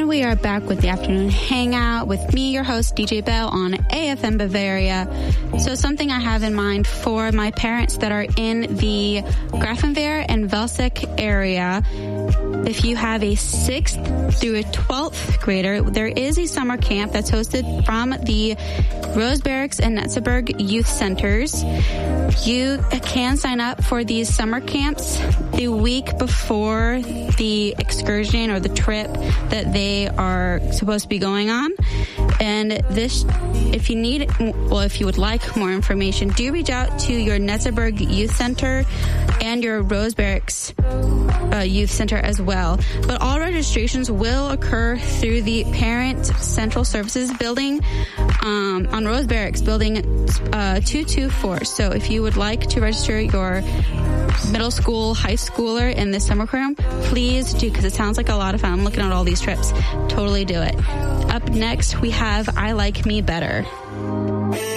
And we are back with the afternoon hangout with me, your host, DJ Bell, on AFM Bavaria. So something I have in mind for my parents that are in the Grafenwehr and Velsic area. If you have a 6th through a 12th grader, there is a summer camp that's hosted from the Rose Barracks and Netzeburg Youth Centers. You can sign up for these summer camps the week before the excursion or the trip that they are supposed to be going on. And this, if you would like more information, do reach out to your Netzeburg Youth Center and your Rose Barracks Youth Center as well. But all registrations will occur through the Parent Central Services building on Rose Barracks, building 224. So if you would like to register your middle school, high schooler in this summer program, please do, because it sounds like a lot of fun. I'm looking at all these trips. Totally do it. Up next, we have I Like Me Better.